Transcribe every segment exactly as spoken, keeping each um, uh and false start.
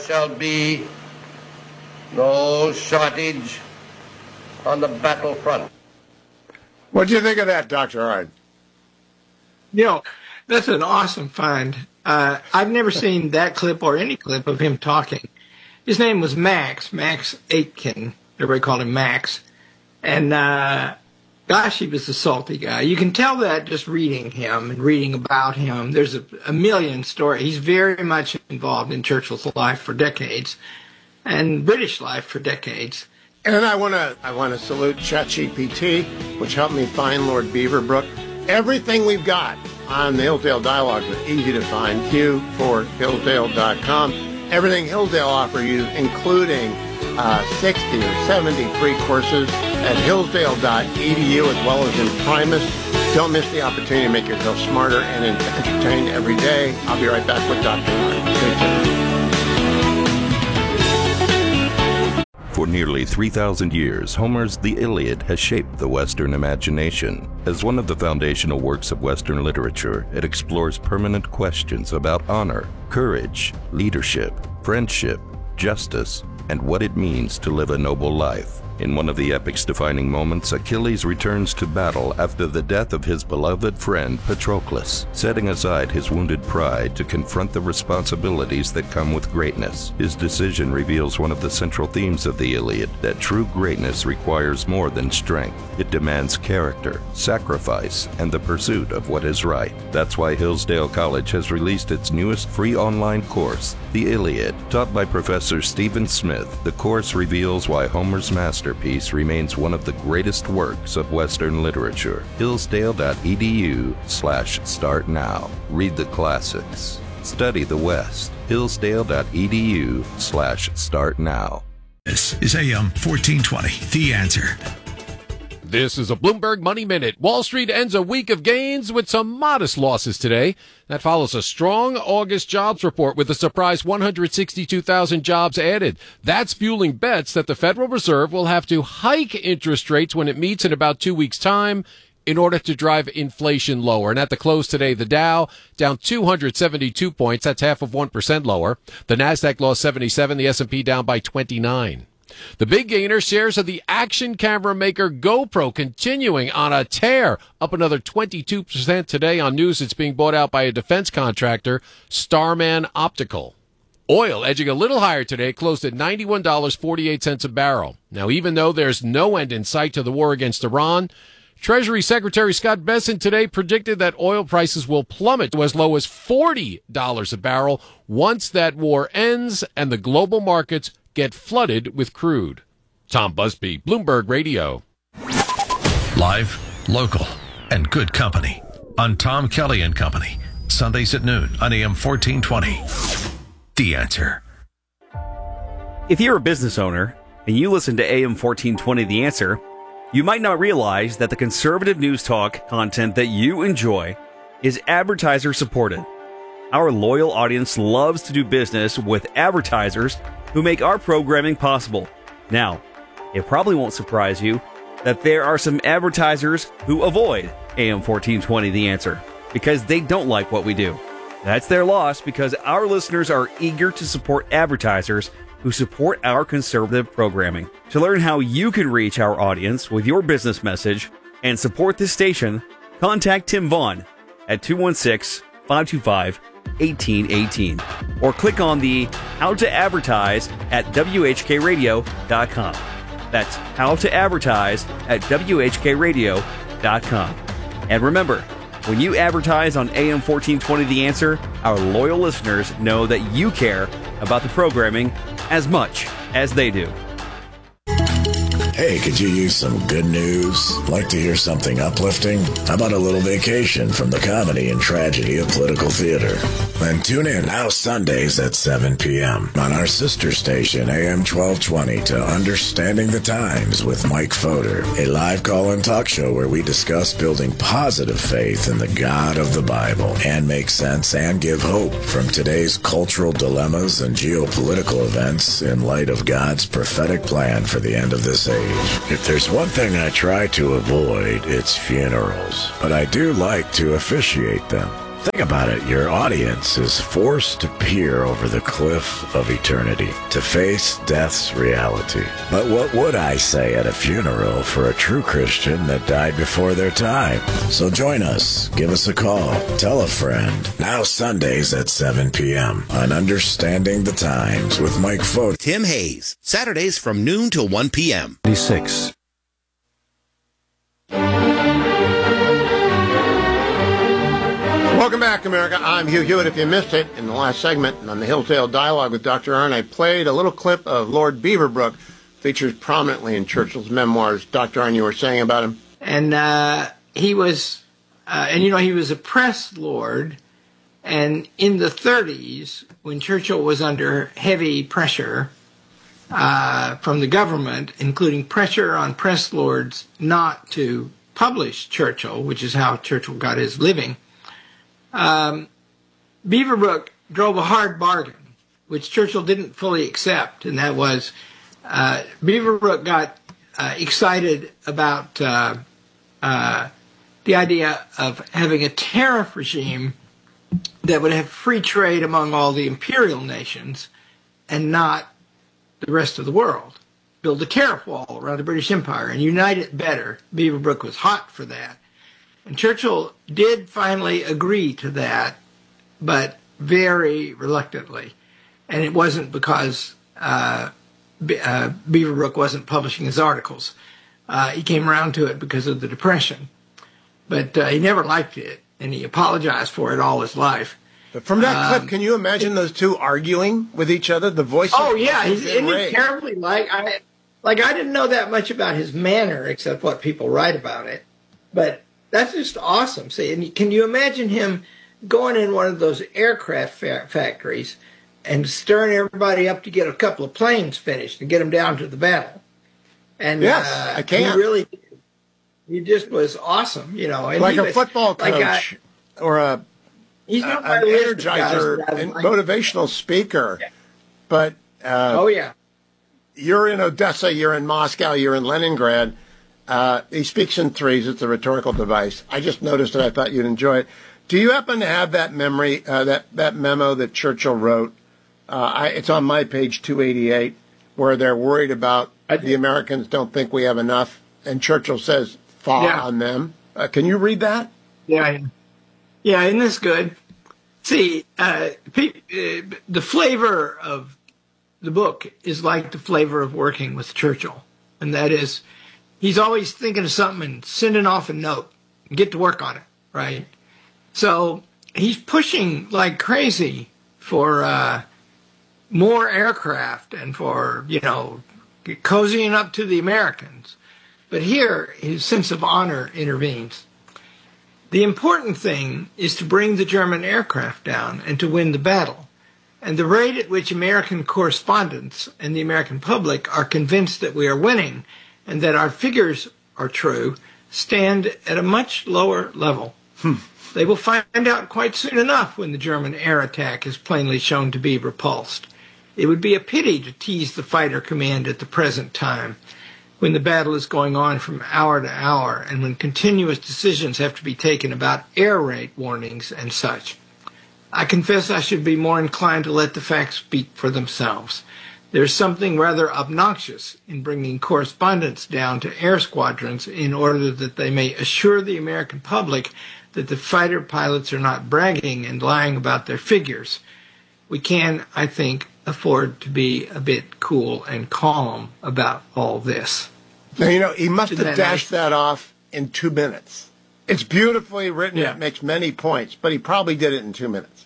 shall be no shortage on the battlefront. What do you think of that, Doctor Hyde? You know, that's an awesome find. Uh, I've never seen that clip or any clip of him talking. His name was Max, Max Aitken. Everybody called him Max. And, uh, gosh, he was a salty guy. You can tell that just reading him and reading about him. There's a, a million stories. He's very much involved in Churchill's life for decades and British life for decades. And I want to I want to salute ChatGPT, which helped me find Lord Beaverbrook. Everything we've got on the Hillsdale Dialogues is easy to find. Q for Hillsdale dot com. Everything Hillsdale offer you, including uh, sixty or seventy free courses at Hillsdale dot E D U as well as in Primus. Don't miss the opportunity to make yourself smarter and entertained every day. I'll be right back with Doctor Hyde. Stay tuned. For nearly three thousand years, Homer's The Iliad has shaped the Western imagination. As one of the foundational works of Western literature, it explores permanent questions about honor, courage, leadership, friendship, justice, and what it means to live a noble life. In one of the epic's defining moments, Achilles returns to battle after the death of his beloved friend Patroclus, setting aside his wounded pride to confront the responsibilities that come with greatness. His decision reveals one of the central themes of the Iliad, that true greatness requires more than strength. It demands character, sacrifice, and the pursuit of what is right. That's why Hillsdale College has released its newest free online course, The Iliad. Taught by Professor Stephen Smith, the course reveals why Homer's masterpiece remains one of the greatest works of Western literature. Hillsdale dot E D U slash start now. Read the classics. Study the West. Hillsdale dot E D U slash start now. This is A M fourteen twenty, The Answer. This is a Bloomberg Money Minute. Wall Street ends a week of gains with some modest losses today. That follows a strong August jobs report with a surprise one hundred sixty-two thousand jobs added. That's fueling bets that the Federal Reserve will have to hike interest rates when it meets in about two weeks' time in order to drive inflation lower. And at the close today, the Dow down two hundred seventy-two points. That's half of one percent lower. The Nasdaq lost seventy-seven. The S and P down by twenty-nine. The big gainer, shares of the action camera maker GoPro continuing on a tear, up another twenty-two percent today on news it's being bought out by a defense contractor, Starman Optical. Oil edging a little higher today, closed at ninety-one dollars and forty-eight cents a barrel. Now, even though there's no end in sight to the war against Iran, Treasury Secretary Scott Bessent today predicted that oil prices will plummet to as low as forty dollars a barrel once that war ends and the global markets get flooded with crude. Tom Busby, Bloomberg Radio. Live, local, and good company on Tom Kelly and Company. Sundays at noon on A M fourteen twenty. The Answer. If you're a business owner and you listen to A M fourteen twenty The Answer, you might not realize that the conservative news talk content that you enjoy is advertiser supported. Our loyal audience loves to do business with advertisers who make our programming possible. Now, it probably won't surprise you that there are some advertisers who avoid A M fourteen twenty The Answer because they don't like what we do. That's their loss because our listeners are eager to support advertisers who support our conservative programming. To learn how you can reach our audience with your business message and support this station, contact Tim Vaughn at two one six, five two five, one eight one eight or click on the How to Advertise at W H K radio dot com. That's How to Advertise at W H K radio dot com. And remember, when you advertise on A M fourteen twenty The Answer, our loyal listeners know that you care about the programming as much as they do. Hey, could you use some good news? Like to hear something uplifting? How about a little vacation from the comedy and tragedy of political theater? Then tune in now Sundays at seven p.m. on our sister station A M twelve twenty to Understanding the Times with Mike Fodor, a live call-in talk show where we discuss building positive faith in the God of the Bible and make sense and give hope from today's cultural dilemmas and geopolitical events in light of God's prophetic plan for the end of this age. If there's one thing I try to avoid, it's funerals. But I do like to officiate them. Think about it. Your audience is forced to peer over the cliff of eternity to face death's reality. But what would I say at a funeral for a true Christian that died before their time? So join us. Give us a call. Tell a friend. Now Sundays at seven p.m. on Understanding the Times with Mike Fote. Tim Hayes. Saturdays from noon till one p.m. Six. Welcome back, America. I'm Hugh Hewitt. If you missed it in the last segment on the Hillsdale Dialogue with Doctor Arnn, I played a little clip of Lord Beaverbrook, features prominently in Churchill's memoirs. Doctor Arnn, you were saying about him? And uh, he was, uh, and you know, he was a press lord. And in the thirties, when Churchill was under heavy pressure uh, from the government, including pressure on press lords not to publish Churchill, which is how Churchill got his living, Um, Beaverbrook drove a hard bargain, which Churchill didn't fully accept, and that was uh, Beaverbrook got uh, excited about uh, uh, the idea of having a tariff regime that would have free trade among all the imperial nations and not the rest of the world. Build a tariff wall around the British Empire and unite it better. Beaverbrook was hot for that. And Churchill did finally agree to that, but very reluctantly. And it wasn't because uh, Be- uh, Beaverbrook wasn't publishing his articles. Uh, he came around to it because of the Depression. But uh, he never liked it, and he apologized for it all his life. But from that um, clip, can you imagine those two arguing with each other? The voices. Oh, yeah. He's, isn't he raised. terribly like... I, like, I didn't know that much about his manner, except what people write about it. But... that's just awesome. See, and can you imagine him going in one of those aircraft fa- factories and stirring everybody up to get a couple of planes finished and get them down to the battle? And yes, uh, I can. He really, he just was awesome, you know. And like he a was, football coach like I, or a he's uh, not an energizer guys, and like, motivational speaker. Yeah. But uh, oh yeah, you're in Odessa, you're in Moscow, you're in Leningrad. Uh, he speaks in threes. It's a rhetorical device. I just noticed it. I thought you'd enjoy it. Do you happen to have that memory, uh, that, that memo that Churchill wrote? Uh, I, it's on my page two eighty-eight, where they're worried about the Americans don't think we have enough, and Churchill says, fall yeah. on them. Uh, can you read that? Yeah. Yeah, isn't this good? See, uh, pe- uh, the flavor of the book is like the flavor of working with Churchill, and that is... he's always thinking of something and sending off a note and get to work on it, right? So he's pushing like crazy for uh, more aircraft and for, you know, cozying up to the Americans. But here, his sense of honor intervenes. The important thing is to bring the German aircraft down and to win the battle. And the rate at which American correspondents and the American public are convinced that we are winning and that our figures are true, stand at a much lower level. Hmm. They will find out quite soon enough when the German air attack is plainly shown to be repulsed. It would be a pity to tease the fighter command at the present time, when the battle is going on from hour to hour and when continuous decisions have to be taken about air raid warnings and such. I confess I should be more inclined to let the facts speak for themselves. There's something rather obnoxious in bringing correspondents down to air squadrons in order that they may assure the American public that the fighter pilots are not bragging and lying about their figures. We can, I think, afford to be a bit cool and calm about all this. Now, you know, he must Isn't have that dashed nice? that off in two minutes. It's beautifully written. Yeah. It makes many points, but he probably did it in two minutes.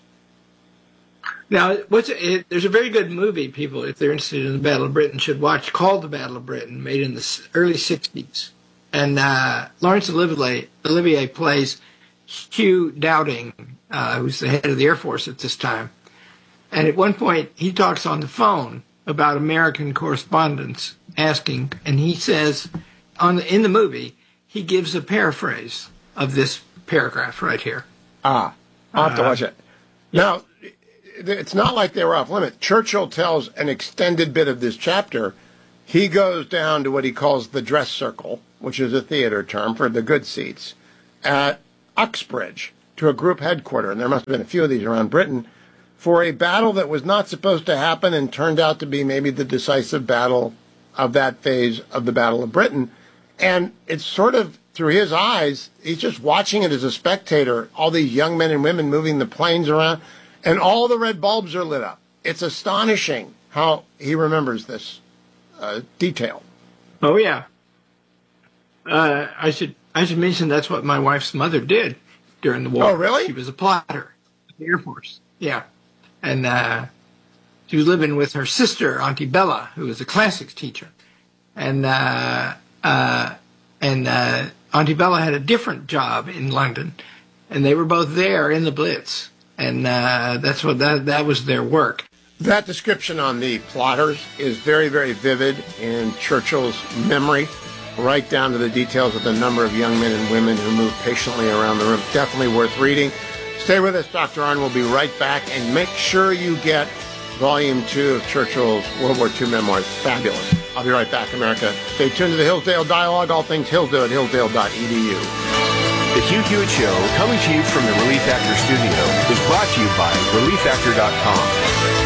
Now, what's it, there's a very good movie, people, if they're interested in the Battle of Britain, should watch, called The Battle of Britain, made in the s- early sixties. And uh, Laurence Olivier, Olivier plays Hugh Dowding, uh, who's the head of the Air Force at this time. And at one point, he talks on the phone about American correspondents asking, and he says, on the, in the movie, he gives a paraphrase of this paragraph right here. Ah, I'll have to Uh, watch it. Now, it's not like they were off limit. Churchill tells an extended bit of this chapter. He goes down to what he calls the dress circle, which is a theater term for the good seats, at Uxbridge. to a group headquarters, and there must have been a few of these around Britain, for a battle that was not supposed to happen and turned out to be maybe the decisive battle of that phase of the Battle of Britain. And it's sort of through his eyes, he's just watching it as a spectator, all these young men and women moving the planes around, and all the red bulbs are lit up. It's astonishing how he remembers this uh, detail. Oh, yeah. Uh, I should I should mention that's what my wife's mother did during the war. Oh, really? She was a plotter in the Air Force. Yeah. And uh, she was living with her sister, Auntie Bella, who was a classics teacher. And uh, uh, and uh, Auntie Bella had a different job in London, and they were both there in the Blitz. And uh, that's what that that was their work. That description on the plotters is very, very vivid in Churchill's memory, right down to the details of the number of young men and women who moved patiently around the room. Definitely worth reading. Stay with us, Doctor Arnn. We'll be right back, and make sure you get Volume two of Churchill's World War Two memoirs. Fabulous. I'll be right back, America. Stay tuned to the Hillsdale Dialogue. All things Hillsdale at hillsdale dot e d u. The Hugh Hewitt Show, coming to you from the Relief Factor studio, is brought to you by relief factor dot com.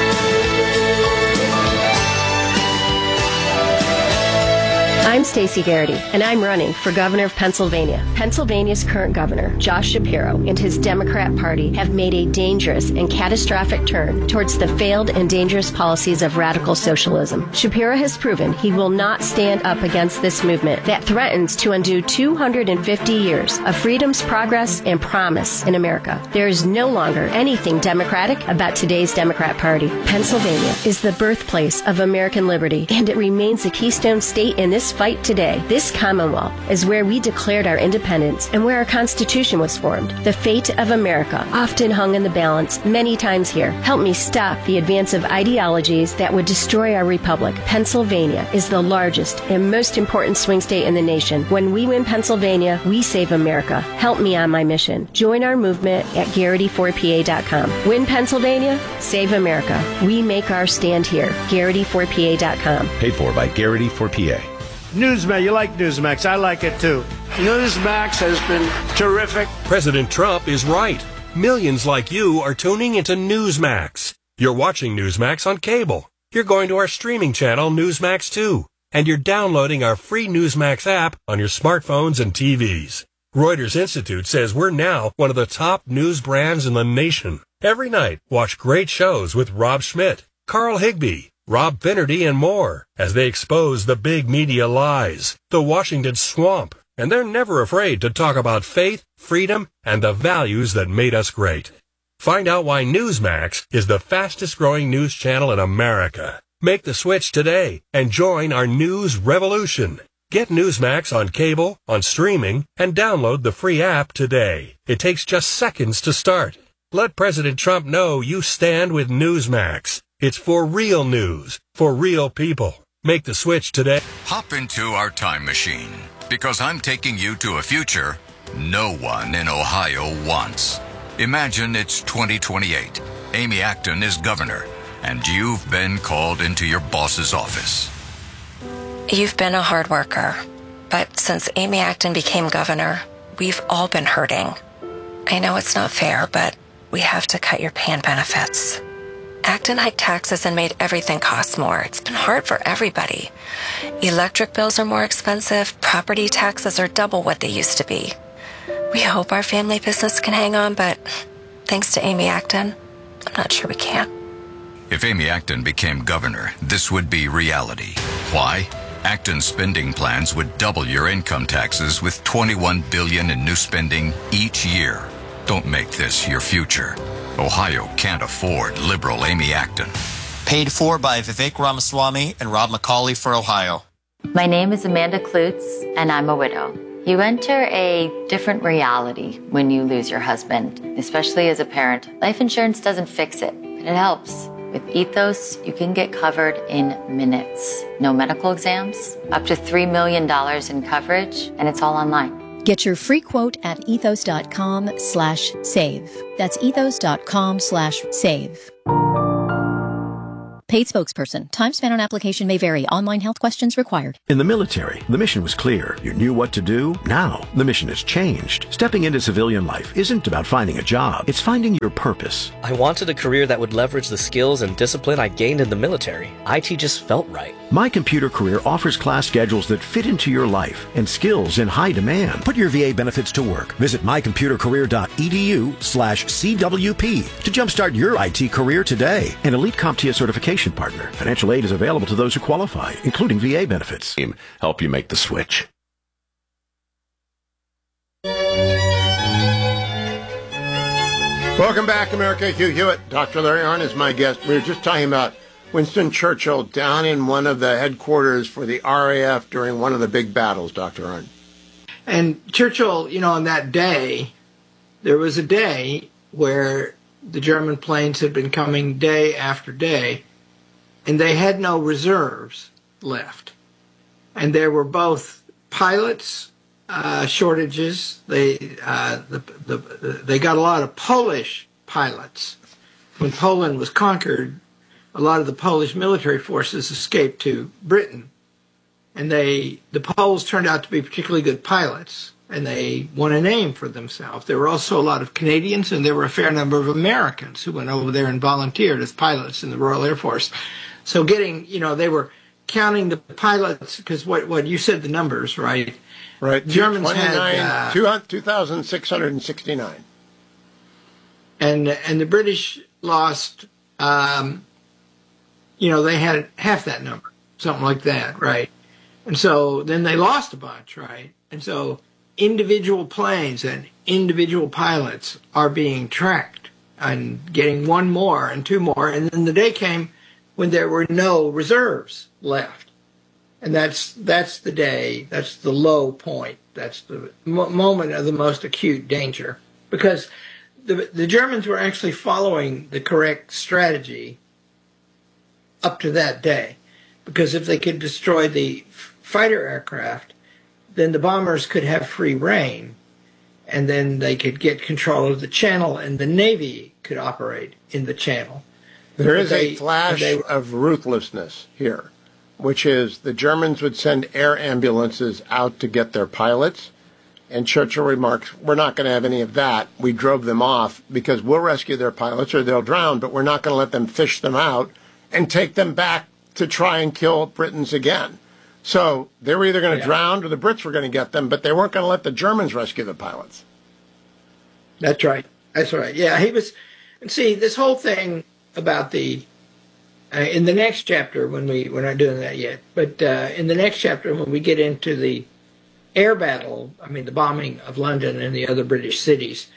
I'm Stacey Garrity, and I'm running for governor of Pennsylvania. Pennsylvania's current governor, Josh Shapiro, and his Democrat Party have made a dangerous and catastrophic turn towards the failed and dangerous policies of radical socialism. Shapiro has proven he will not stand up against this movement that threatens to undo two hundred fifty years of freedom's progress and promise in America. There is no longer anything democratic about today's Democrat Party. Pennsylvania is the birthplace of American liberty, and it remains the keystone state in this fight today. This Commonwealth is where we declared our independence and where our Constitution was formed. The fate of America often hung in the balance many times here. Help me stop the advance of ideologies that would destroy our republic. Pennsylvania is the largest and most important swing state in the nation. When we win Pennsylvania, we save America. Help me on my mission. Join our movement at Garrity four P A dot com. Win Pennsylvania, save America. We make our stand here. Garrity four P A dot com. Paid for by Garrity for P A. Newsmax, you like Newsmax. I like it too. Newsmax has been terrific. President Trump is right. Millions like you are tuning into Newsmax. You're watching Newsmax on cable. You're going to our streaming channel, Newsmax two. And you're downloading our free Newsmax app on your smartphones and T Vs. Reuters Institute says we're now one of the top news brands in the nation. Every night, watch great shows with Rob Schmidt, Carl Higbie, Rob Finnerty, and more as they expose the big media lies, the Washington swamp, and they're never afraid to talk about faith, freedom, and the values that made us great. Find out why Newsmax is the fastest-growing news channel in America. Make the switch today and join our news revolution. Get Newsmax on cable, on streaming, and download the free app today. It takes just seconds to start. Let President Trump know you stand with Newsmax. It's for real news, for real people. Make the switch today. Hop into our time machine, because I'm taking you to a future no one in Ohio wants. Imagine it's twenty twenty-eight. Amy Acton is governor, and you've been called into your boss's office. You've been a hard worker, but since Amy Acton became governor, we've all been hurting. I know it's not fair, but we have to cut your pay and benefits. Acton hiked taxes and made everything cost more. It's been hard for everybody. Electric bills are more expensive. Property taxes are double what they used to be. We hope our family business can hang on, but thanks to Amy Acton, I'm not sure we can. If Amy Acton became governor, this would be reality. Why? Acton's spending plans would double your income taxes with twenty-one billion dollars in new spending each year. Don't make this your future. Ohio can't afford liberal Amy Acton. Paid for by Vivek Ramaswamy and Rob McCauley for Ohio. My name is Amanda Klutz, and I'm a widow. You enter a different reality when you lose your husband, especially as a parent. Life insurance doesn't fix it, but it helps. With Ethos, you can get covered in minutes. No medical exams, up to three million dollars in coverage, and it's all online. Get your free quote at ethos.com slash save. That's ethos.com slash save. Paid spokesperson. Time spent on application may vary. Online health questions required. In the military, the mission was clear. You knew what to do. Now, the mission has changed. Stepping into civilian life isn't about finding a job. It's finding your purpose. I wanted a career that would leverage the skills and discipline I gained in the military. I T just felt right. My Computer Career offers class schedules that fit into your life and skills in high demand. Put your V A benefits to work. Visit mycomputercareer.edu slash CWP to jumpstart your I T career today. An elite CompTIA certification partner. Financial aid is available to those who qualify, including V A benefits. Help you make the switch. Welcome back, America. Hugh Hewitt. Doctor Larry Arnn is my guest. We were just talking about Winston Churchill down in one of the headquarters for the R A F during one of the big battles, Doctor Arnn. And Churchill, you know, on that day, there was a day where the German planes had been coming day after day, and they had no reserves left. And there were both pilots uh, shortages. They uh, the, the, they got a lot of Polish pilots. When Poland was conquered, a lot of the Polish military forces escaped to Britain. And they the Poles turned out to be particularly good pilots, and they won a name for themselves. There were also a lot of Canadians, and there were a fair number of Americans who went over there and volunteered as pilots in the Royal Air Force. So getting, you know, they were counting the pilots, because what, what you said the numbers, right? Right. Germans had uh, two thousand six hundred sixty-nine. And, and the British lost, um, you know, they had half that number, something like that, right? And so then they lost a bunch, right? And so individual planes and individual pilots are being tracked and getting one more and two more. And then the day came when there were no reserves left. And that's that's the day, that's the low point. That's the mo- moment of the most acute danger. Because the, the Germans were actually following the correct strategy up to that day. Because if they could destroy the fighter aircraft, then the bombers could have free reign, and then they could get control of the channel, and the Navy could operate in the channel. There is they, a flash they, of ruthlessness here, which is the Germans would send air ambulances out to get their pilots, and Churchill remarks, we're not going to have any of that. We drove them off because we'll rescue their pilots or they'll drown, but we're not going to let them fish them out and take them back to try and kill Britons again. So they were either going to yeah. drown or the Brits were going to get them, but they weren't going to let the Germans rescue the pilots. That's right. That's right. Yeah, he was. And see, this whole thing about the, uh, in the next chapter, when we, we're not doing that yet, but uh, in the next chapter, when we get into the air battle, I mean, the bombing of London and the other British cities,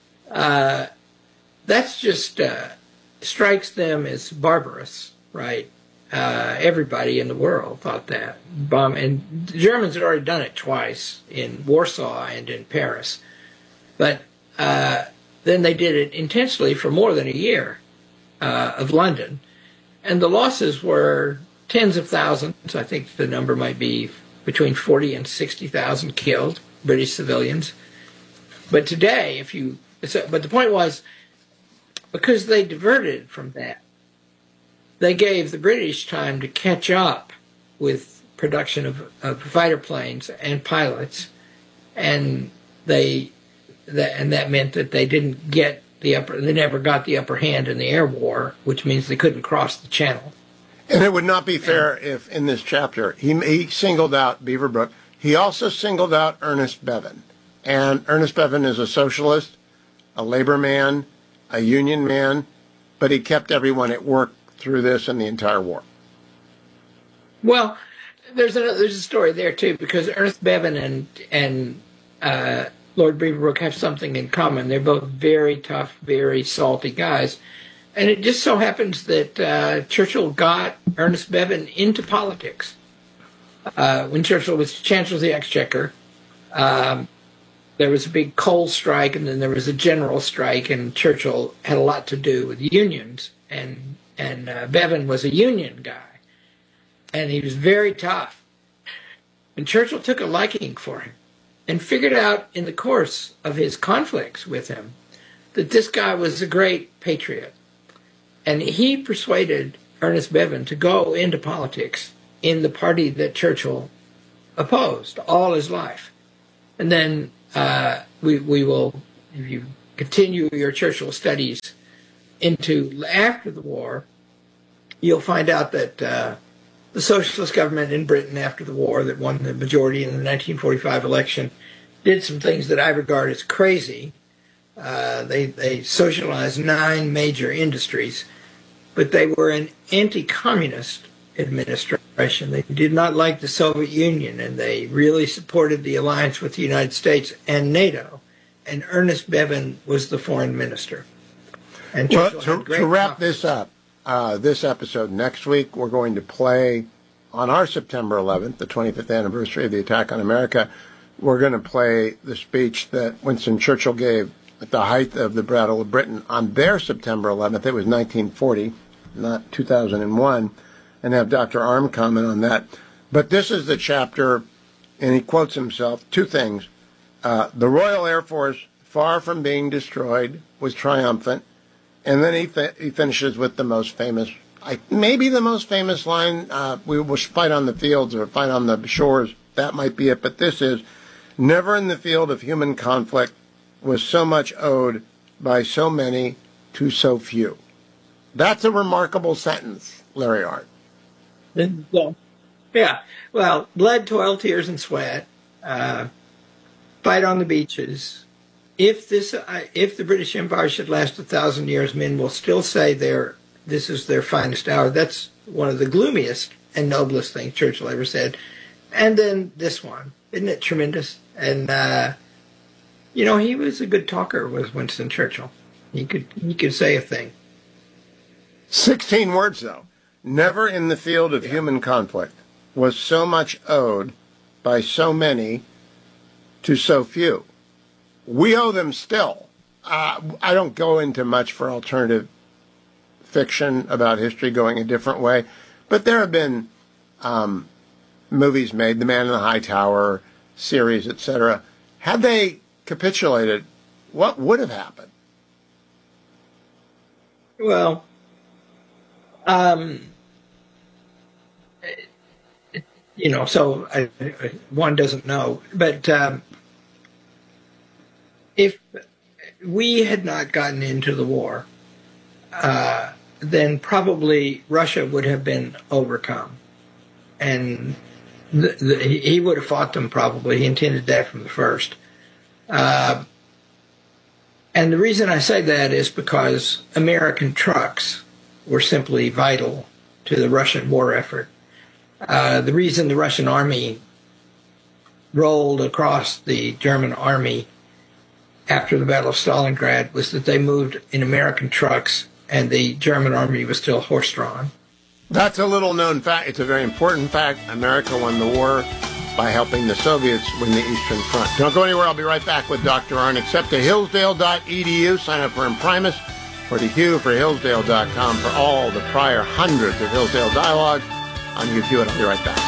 uh, that's just uh, strikes them as barbarous, right? Uh, everybody in the world thought that. Bomb, and the Germans had already done it twice in Warsaw and in Paris. But uh, then they did it intensely for more than a year uh, of London. And the losses were tens of thousands. I think the number might be between forty and sixty thousand killed, British civilians. But today, if you... But the point was, because they diverted from that, they gave the British time to catch up with production of, of fighter planes and pilots, and they that and that meant that they didn't get the upper. They never got the upper hand in the air war, which means they couldn't cross the channel. And it would not be fair if, in this chapter, he he singled out Beaverbrook. He also singled out Ernest Bevin, and Ernest Bevin is a socialist, a labor man, a union man, but he kept everyone at work through this and the entire war. Well, there's a there's a story there too, because Ernest Bevin and and uh, Lord Beaverbrook have something in common. They're both very tough, very salty guys, and it just so happens that uh, Churchill got Ernest Bevin into politics uh, when Churchill was Chancellor of the Exchequer. Um, there was a big coal strike, and then there was a general strike, and Churchill had a lot to do with unions, and. And uh, Bevin was a union guy, and he was very tough. And Churchill took a liking for him and figured out in the course of his conflicts with him that this guy was a great patriot. And he persuaded Ernest Bevin to go into politics in the party that Churchill opposed all his life. And then uh, we, we will, if you continue your Churchill studies into after the war, you'll find out that uh, the socialist government in Britain after the war that won the majority in the nineteen forty-five election did some things that I regard as crazy. Uh, they, they socialized nine major industries, but they were an anti-communist administration. They did not like the Soviet Union, and they really supported the alliance with the United States and NATO. And Ernest Bevin was the foreign minister. And well, to, to wrap this up, uh, this episode next week, we're going to play on our September eleventh, the twenty-fifth anniversary of the attack on America. We're going to play the speech that Winston Churchill gave at the height of the Battle of Britain on their September eleventh. It was nineteen forty, not two thousand one, and have Doctor Arm comment on that. But this is the chapter, and he quotes himself, two things. Uh, the Royal Air Force, far from being destroyed, was triumphant. And then he, fi- he finishes with the most famous, I, maybe the most famous line, uh, we will fight on the fields or fight on the shores. That might be it. But this is, never in the field of human conflict was so much owed by so many to so few. That's a remarkable sentence, Larry Hart. Well, yeah. Well, blood, toil, tears, and sweat. Uh, fight on the beaches. If this, uh, if the British Empire should last a thousand years, men will still say they're, this is their finest hour. That's one of the gloomiest and noblest things Churchill ever said. And then this one, isn't it tremendous? And uh, you know, he was a good talker, was Winston Churchill. He could he could say a thing. Sixteen words though. Never in the field of yeah. human conflict was so much owed by so many to so few. We owe them still. Uh, I don't go into much for alternative fiction about history going a different way, but there have been um, movies made, The Man in the High Tower series, et cetera. Had they capitulated, what would have happened? Well, um, you know, so I, one doesn't know, but um, if we had not gotten into the war, uh, then probably Russia would have been overcome. And the, the, he would have fought them probably. He intended that from the first. Uh, and the reason I say that is because American trucks were simply vital to the Russian war effort. Uh, the reason the Russian army rolled across the German army after the Battle of Stalingrad was that they moved in American trucks, and the German army was still horse-drawn. That's a little-known fact. It's a very important fact. America won the war by helping the Soviets win the Eastern Front. Don't go anywhere. I'll be right back with Doctor Arnn. Except to Hillsdale dot e d u. Sign up for Imprimis or to Hugh for Hillsdale dot com for all the prior hundreds of Hillsdale dialogues on YouTube. And I'll be right back.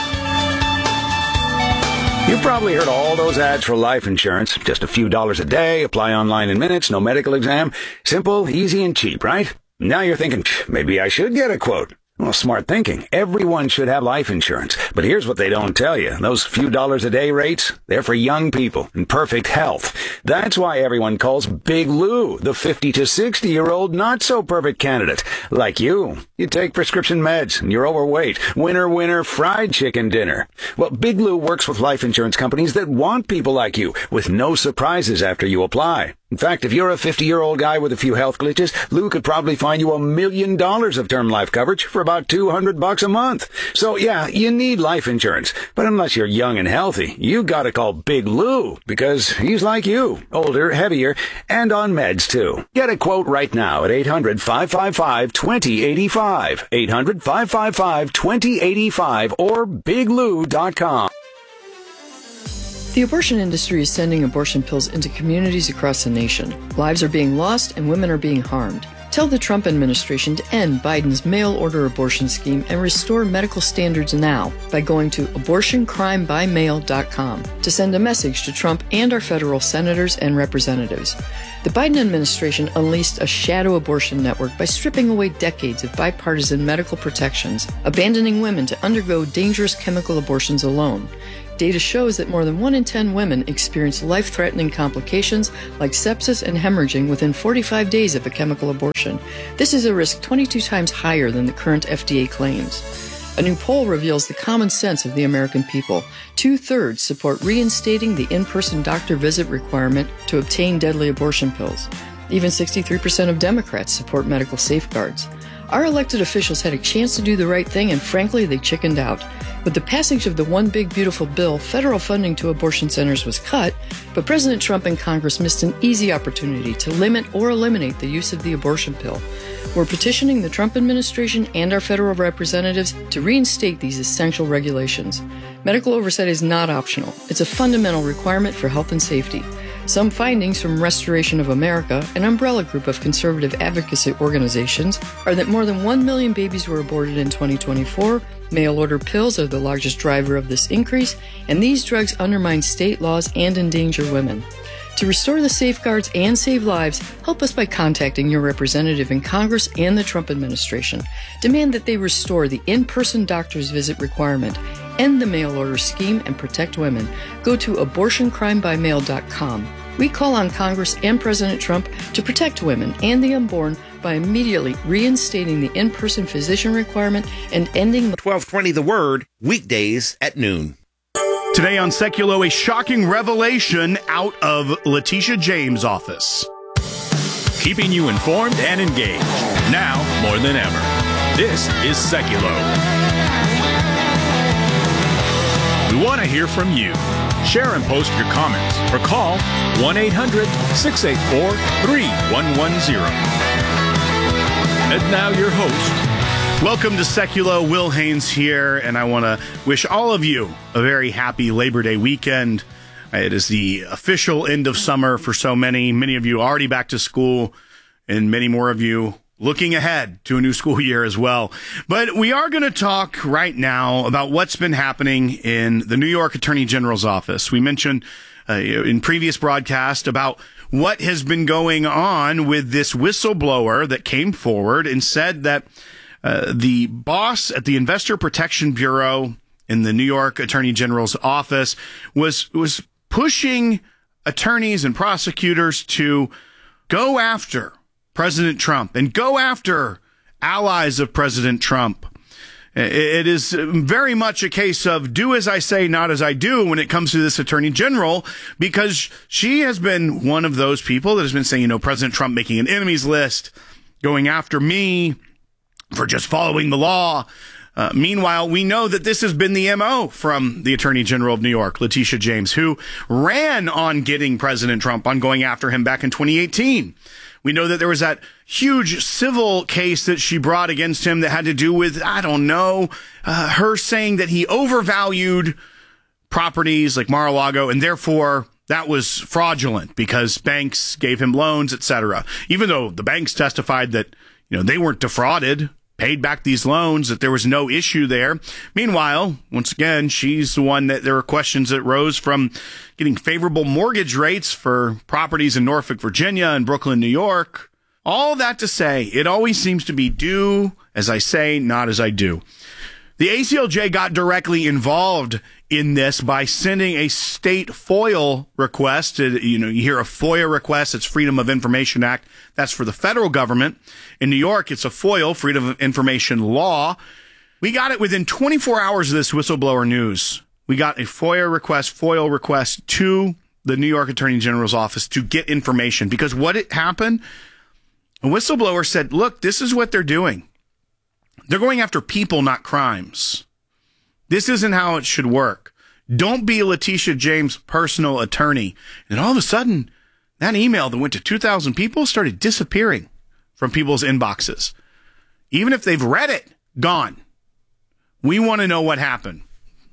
You've probably heard all those ads for life insurance. Just a few dollars a day, apply online in minutes, no medical exam. Simple, easy, and cheap, right? Now you're thinking, maybe I should get a quote. Well, smart thinking. Everyone should have life insurance. But here's what they don't tell you. Those few dollars a day rates, they're for young people in perfect health. That's why everyone calls Big Lou the fifty to sixty-year-old not-so-perfect candidate. Like you. You take prescription meds, and you're overweight. Winner, winner, fried chicken dinner. Well, Big Lou works with life insurance companies that want people like you, with no surprises after you apply. In fact, if you're a fifty-year-old guy with a few health glitches, Lou could probably find you a million dollars of term life coverage for about two hundred bucks a month. So yeah, you need life insurance. But unless you're young and healthy, you gotta call Big Lou, because he's like you, older, heavier, and on meds too. Get a quote right now at eight hundred, five five five, two zero eight five, eight hundred, five five five, two zero eight five, or big lou dot com. The abortion industry is sending abortion pills into communities across the nation. Lives are being lost and women are being harmed. Tell the Trump administration to end Biden's mail-order abortion scheme and restore medical standards now by going to abortion crime by mail dot com to send a message to Trump and our federal senators and representatives. The Biden administration unleashed a shadow abortion network by stripping away decades of bipartisan medical protections, abandoning women to undergo dangerous chemical abortions alone. Data shows that more than one in ten women experience life-threatening complications like sepsis and hemorrhaging within forty-five days of a chemical abortion. This is a risk twenty-two times higher than the current F D A claims. A new poll reveals the common sense of the American people. Two-thirds support reinstating the in-person doctor visit requirement to obtain deadly abortion pills. Even sixty-three percent of Democrats support medical safeguards. Our elected officials had a chance to do the right thing, and frankly, they chickened out. With the passage of the One Big Beautiful Bill, federal funding to abortion centers was cut, but President Trump and Congress missed an easy opportunity to limit or eliminate the use of the abortion pill. We're petitioning the Trump administration and our federal representatives to reinstate these essential regulations. Medical oversight is not optional. It's a fundamental requirement for health and safety. Some findings from Restoration of America, an umbrella group of conservative advocacy organizations, are that more than one million babies were aborted in twenty twenty-four, mail-order pills are the largest driver of this increase, and these drugs undermine state laws and endanger women. To restore the safeguards and save lives, help us by contacting your representative in Congress and the Trump administration. Demand that they restore the in-person doctor's visit requirement, end the mail-order scheme, and protect women. Go to abortion crime by mail dot com. We call on Congress and President Trump to protect women and the unborn by immediately reinstating the in-person physician requirement and ending the twelve twenty The Word, weekdays at noon. Today on Seculo, a shocking revelation out of Letitia James' office. Keeping you informed and engaged, now more than ever. This is Seculo. We want to hear from you. Share and post your comments or call one eight hundred six eight four three one one zero. And now your host. Welcome to Seculo. Will Haynes here, and I want to wish all of you a very happy Labor Day weekend. It is the official end of summer for so many. Many of you already back to school, and many more of you looking ahead to a new school year as well. But we are going to talk right now about what's been happening in the New York Attorney General's office. We mentioned uh, in previous broadcast about what has been going on with this whistleblower that came forward and said that Uh, the boss at the Investor Protection Bureau in the New York Attorney General's office was was pushing attorneys and prosecutors to go after President Trump and go after allies of President Trump. It is very much a case of do as I say, not as I do when it comes to this Attorney General, because she has been one of those people that has been saying, you know, President Trump making an enemies list, going after me for just following the law. Uh, meanwhile, we know that this has been the M O from the Attorney General of New York, Letitia James, who ran on getting President Trump, on going after him back in twenty eighteen. We know that there was that huge civil case that she brought against him that had to do with, I don't know, uh, her saying that he overvalued properties like Mar-a-Lago, and therefore that was fraudulent because banks gave him loans, et cetera. Even though the banks testified that, you know, they weren't defrauded, paid back these loans, that there was no issue there. Meanwhile, once again, she's the one that there were questions that rose from getting favorable mortgage rates for properties in Norfolk, Virginia and Brooklyn, New York. All that to say, it always seems to be do as I say, not as I do. The A C L J got directly involved in this by sending a state FOIL request. You know, you hear a FOIA request, it's Freedom of Information Act. That's for the federal government. In New York, it's a FOIL, Freedom of Information Law. We got it within twenty-four hours of this whistleblower news. We got a FOIA request, FOIL request to the New York Attorney General's office to get information. Because what had happened, a whistleblower said, look, this is what they're doing. They're going after people, not crimes. This isn't how it should work. Don't be Letitia James' personal attorney. And all of a sudden, that email that went to two thousand people started disappearing from people's inboxes. Even if they've read it, gone. We want to know what happened.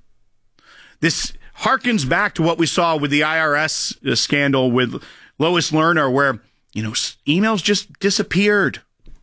This harkens back to what we saw with the I R S scandal with Lois Lerner, where, you know, emails just disappeared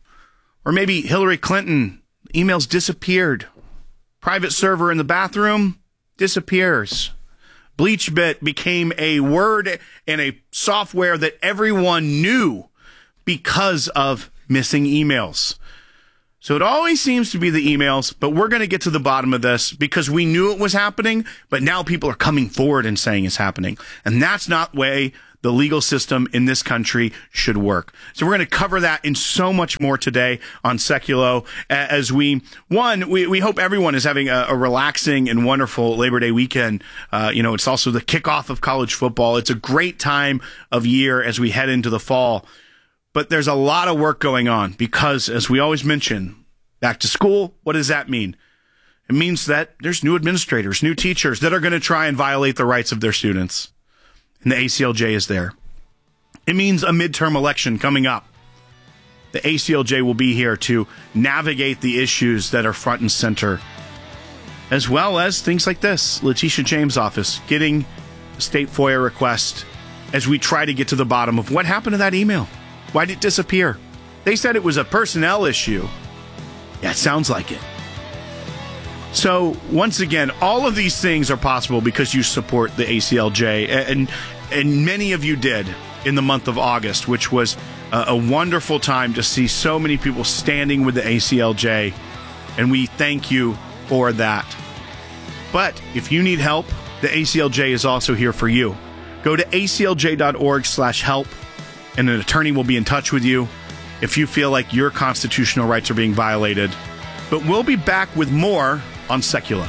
Or maybe Hillary Clinton, emails disappeared. Private server in the bathroom disappears. BleachBit became a word and a software that everyone knew because of missing emails. So it always seems to be the emails, but we're going to get to the bottom of this because we knew it was happening, but now people are coming forward and saying it's happening. And that's not the way the legal system in this country should work. So we're going to cover that and so much more today on Seculo as we, one, we, we hope everyone is having a, a relaxing and wonderful Labor Day weekend. Uh, you know, it's also the kickoff of college football. It's a great time of year as we head into the fall. But there's a lot of work going on because, as we always mention, back to school, what does that mean? It means that there's new administrators, new teachers that are going to try and violate the rights of their students. And the A C L J is there. It means a midterm election coming up. The A C L J will be here to navigate the issues that are front and center, as well as things like this. Letitia James' office getting a state FOIA request as we try to get to the bottom of what happened to that email. Why did it disappear? They said it was a personnel issue. Yeah, it sounds like it. So, once again, all of these things are possible because you support the A C L J, and and many of you did in the month of August, which was a, a wonderful time to see so many people standing with the A C L J, and we thank you for that. But if you need help, the A C L J is also here for you. Go to A C L J dot org slash help, and an attorney will be in touch with you if you feel like your constitutional rights are being violated. But we'll be back with more on Seculo.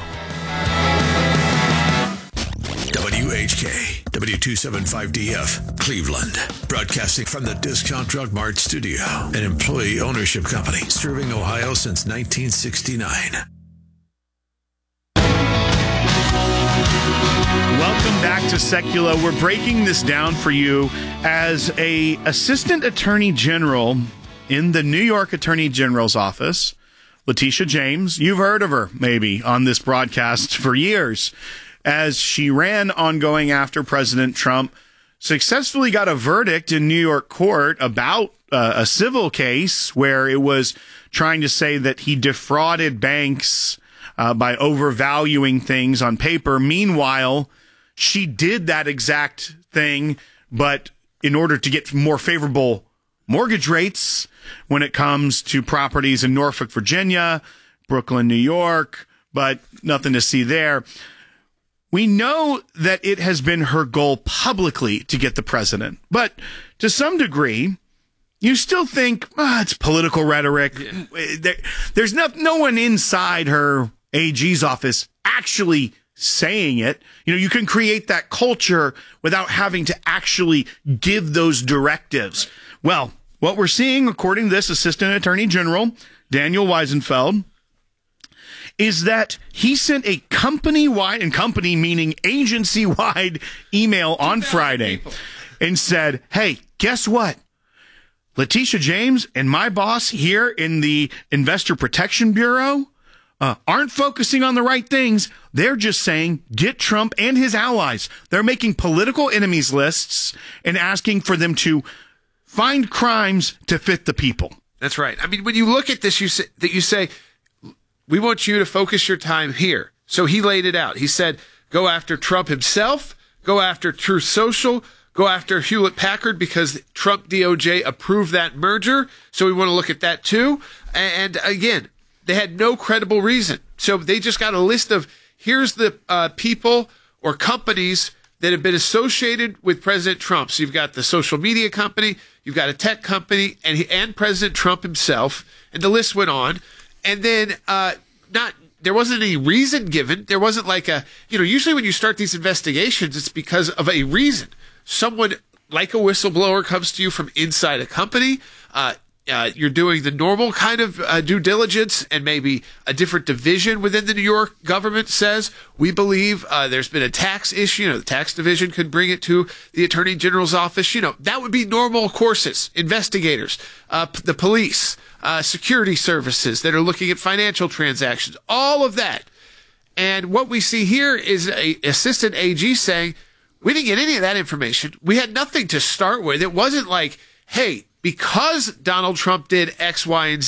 W H K, W two seventy-five D F, Cleveland. Broadcasting from the Discount Drug Mart studio, an employee ownership company serving Ohio since nineteen sixty-nine. Welcome back to Seculo. We're breaking this down for you as a assistant attorney general in the New York Attorney General's office. Letitia James, you've heard of her maybe on this broadcast for years, as she ran on going after President Trump, successfully got a verdict in New York court about uh, a civil case where it was trying to say that he defrauded banks uh, by overvaluing things on paper. Meanwhile, she did that exact thing, but in order to get more favorable mortgage rates when it comes to properties in Norfolk, Virginia, Brooklyn, New York, but nothing to see there. We know that it has been her goal publicly to get the president, but to some degree, you still think, oh, it's political rhetoric. Yeah. There, there's no, no one inside her A G's office actually saying it. You know, you can create that culture without having to actually give those directives. Right. Well, what we're seeing, according to this Assistant Attorney General, Daniel Weisenfeld, is that he sent a company-wide, and company meaning agency-wide email on Friday people. and said, hey, guess what? Letitia James and my boss here in the Investor Protection Bureau uh, aren't focusing on the right things. They're just saying, get Trump and his allies. They're making political enemies lists and asking for them to find crimes to fit the people. That's right. I mean, when you look at this, you say, that you say, we want you to focus your time here. So he laid it out. He said, go after Trump himself, go after Truth Social, go after Hewlett Packard because Trump D O J approved that merger. So we want to look at that too. And again, they had no credible reason. So they just got a list of, here's the uh, people or companies that have been associated with President Trump. So you've got the social media company, you've got a tech company, and he, and President Trump himself, and the list went on. And then uh, not there wasn't any reason given. There wasn't like a, you know, usually when you start these investigations, it's because of a reason. Someone like a whistleblower comes to you from inside a company. Uh, Uh, you're doing the normal kind of uh, due diligence, and maybe a different division within the New York government says, we believe uh, there's been a tax issue. You know, the tax division could bring it to the Attorney General's office. You know, that would be normal courses. Investigators, uh, p- the police, uh, security services that are looking at financial transactions, all of that. And what we see here is a assistant A G saying, we didn't get any of that information. We had nothing to start with. It wasn't like, hey, because Donald Trump did X, Y, and Z,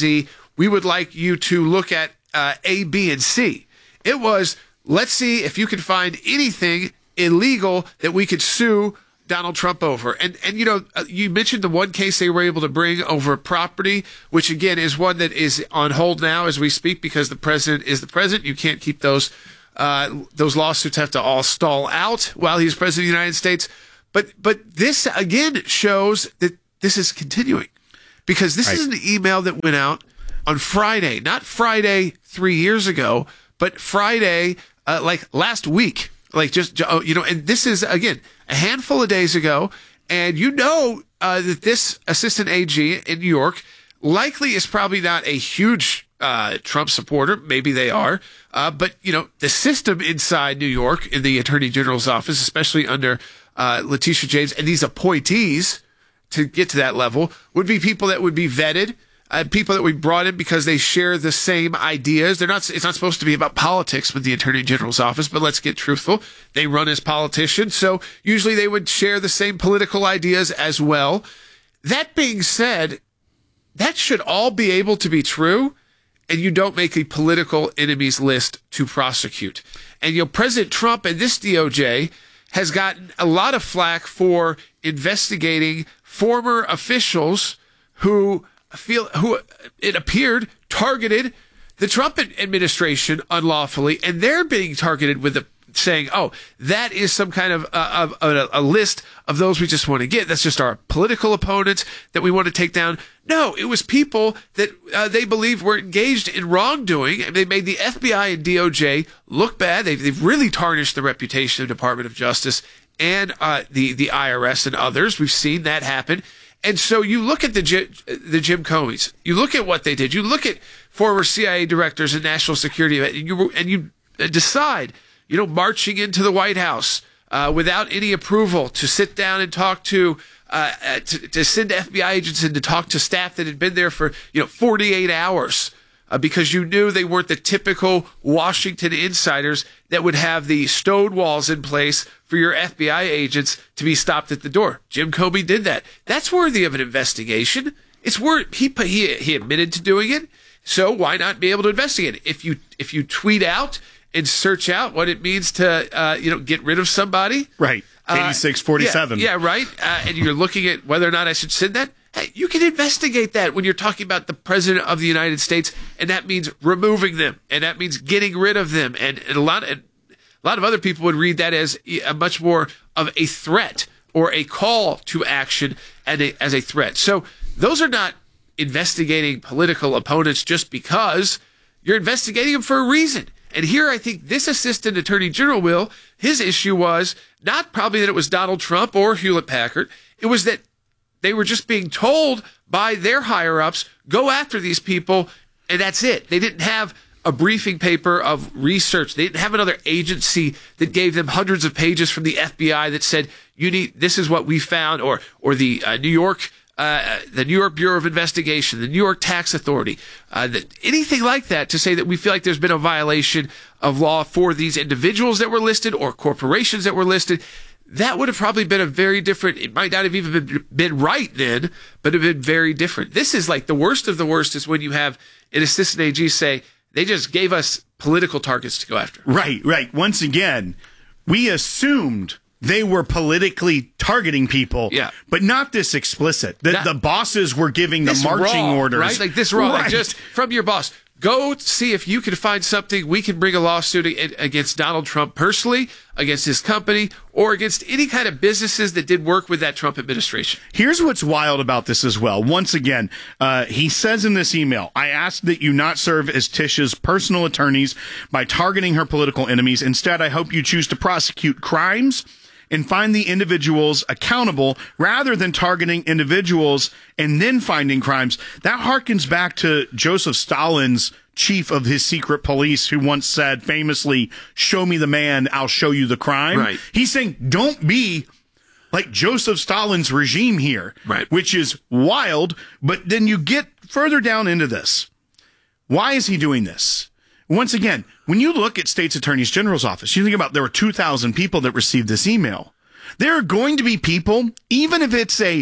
we would like you to look at uh, A, B, and C. It was, let's see if you can find anything illegal that we could sue Donald Trump over. And, and you know, you mentioned the one case they were able to bring over property, which again is one that is on hold now as we speak because the president is the president. You can't keep those uh, those lawsuits have to all stall out while he's president of the United States. But but this again shows that this is continuing because this right. is an email that went out on Friday, not Friday three years ago, but Friday uh, like last week. Like just, you know, and this is, again, a handful of days ago. And you know uh, that this assistant A G in New York likely is probably not a huge uh, Trump supporter. Maybe they are. Uh, but, you know, the system inside New York in the Attorney General's office, especially under uh, Letitia James and these appointees to get to that level, would be people that would be vetted. Uh, people that we brought in because they share the same ideas. They're not. It's not supposed to be about politics with the Attorney General's office, but let's get truthful. They run as politicians, so usually they would share the same political ideas as well. That being said, that should all be able to be true, and you don't make a political enemies list to prosecute. And you know, President Trump and this D O J has gotten a lot of flack for investigating former officials who feel who it appeared targeted the Trump administration unlawfully, and they're being targeted with the saying, "Oh, that is some kind of, uh, of a, a list of those we just want to get. That's just our political opponents that we want to take down." No, it was people that uh, they believed were engaged in wrongdoing, and they made the F B I and D O J look bad. They've, they've really tarnished the reputation of the Department of Justice and uh, the the I R S and others. We've seen that happen. And so you look at the the Jim Comeys, you look at what they did, you look at former C I A directors and national security, and you and you decide, you know, marching into the White House uh, without any approval to sit down and talk to, uh, to, to send F B I agents in to talk to staff that had been there for, you know, forty-eight hours. Uh, because you knew they weren't the typical Washington insiders that would have the stone walls in place for your F B I agents to be stopped at the door. Jim Comey did that. That's worthy of an investigation. It's worth he he he admitted to doing it. So why not be able to investigate it? If you if you tweet out and search out what it means to uh, you know get rid of somebody, right? eighty-six forty-seven. Uh, yeah, yeah, right. Uh, and you're looking at whether or not I should send that. Hey, you can investigate that when you're talking about the president of the United States, and that means removing them, and that means getting rid of them, and, and a lot, and a lot of other people would read that as a much more of a threat or a call to action and a, as a threat. So those are not investigating political opponents just because you're investigating them for a reason. And here, I think this assistant attorney general will his issue was not probably that it was Donald Trump or Hewlett Packard. It was that they were just being told by their higher-ups, go after these people, and that's it. They didn't have a briefing paper of research. They didn't have another agency that gave them hundreds of pages from the F B I that said, "You need this is what we found," or or the uh, New York uh, the New York Bureau of Investigation, the New York Tax Authority, uh, that, anything like that to say that we feel like there's been a violation of law for these individuals that were listed or corporations that were listed. That would have probably been a very different, it might not have even been, been right then, but it would have been very different. This is like the worst of the worst is when you have an assistant A G say, they just gave us political targets to go after. Right, right. Once again, we assumed they were politically targeting people, yeah. but not this explicit. The, not, the bosses were giving the marching raw, orders. Right? Like this raw, right. like just from your boss. Go see if you can find something. We can bring a lawsuit against Donald Trump personally, against his company, or against any kind of businesses that did work with that Trump administration. Here's what's wild about this as well. Once again, uh, he says in this email, I ask that you not serve as Tish's personal attorneys by targeting her political enemies. Instead, I hope you choose to prosecute crimes and find the individuals accountable rather than targeting individuals and then finding crimes. That harkens back to Joseph Stalin's chief of his secret police who once said famously, show me the man, I'll show you the crime. Right. He's saying, don't be like Joseph Stalin's regime here, right. which is wild. But then you get further down into this. Why is he doing this? Once again, when you look at State's Attorney General's office, you think about there were two thousand people that received this email. There are going to be people, even if it's a